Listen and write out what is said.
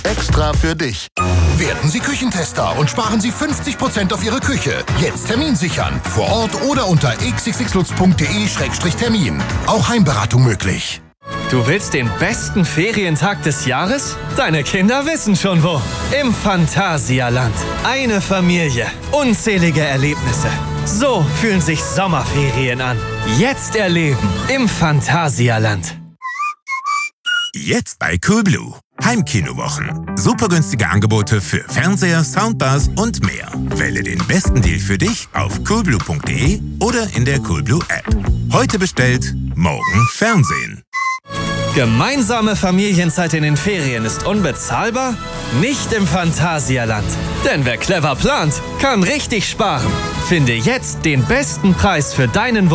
Extra für dich. Werden Sie Küchentester und sparen Sie 50% auf Ihre Küche. Jetzt Termin sichern. Vor Ort oder unter xxxlutz.de/termin. Auch Heimberatung möglich. Du willst den besten Ferientag des Jahres? Deine Kinder wissen schon wo. Im Phantasialand. Eine Familie. Unzählige Erlebnisse. So fühlen sich Sommerferien an. Jetzt erleben im Phantasialand. Jetzt bei Coolblue. Heimkinowochen. Super günstige Angebote für Fernseher, Soundbars und mehr. Wähle den besten Deal für dich auf coolblue.de oder in der Coolblue App. Heute bestellt, morgen Fernsehen. Gemeinsame Familienzeit in den Ferien ist unbezahlbar? Nicht im Phantasialand. Denn wer clever plant, kann richtig sparen. Finde jetzt den besten Preis für deinen